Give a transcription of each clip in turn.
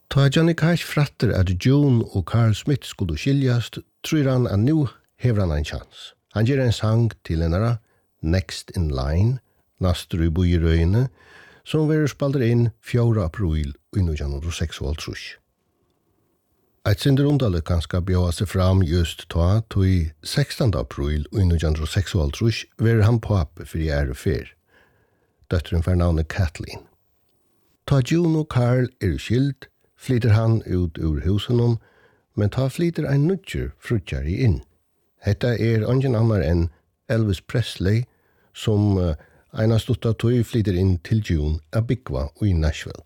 Ta Johnny Cash fratter at June og Carl Smith skulle skiljast, tror han at nu hever han en chans. Han ger en sang til hennara, Next in Line, Nastru i Bujirøyene, som verður spalder inn 4. april i 1926. Et sindur undalig kanska bjóa seg fram just ta, tog 16. april i 1926 verður han pape for i ære fyr. Døtteren for navnet Kathleen. Ta June og Carl skilt, flyter han ut ur husen men ta flyter ein nutjer frutjari inn. Hetta ingen annar enn Elvis Presley, som einast utta tog flyter inn til June a byggva i Nashville.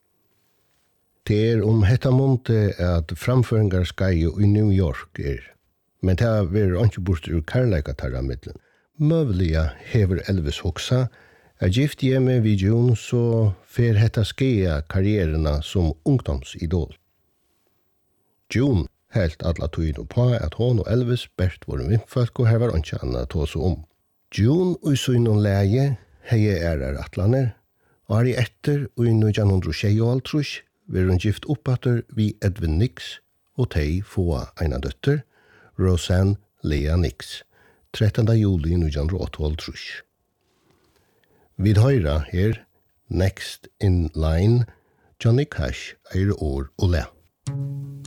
Det hetta månte at framføringar skai i New York men det var ikke bort ur karlaika tarra middelen. Møvliga hever Elvis hoksa, gift hjemme vid June så fer hetta skeia karriererna som ungdomsidol. June helt alla tøyno på at hon og Elvis bert var vinnfolk og her var ikke anna tåse om. June og søgnon leie heie atlaner, og i etter og i 1926 var hun gift oppatter vi Edwin Nix og tei få eina døtter, Roseanne Lea Nix, 13. juli 1928. Vid høyra her, Next in Line, Johnny Cash år og le.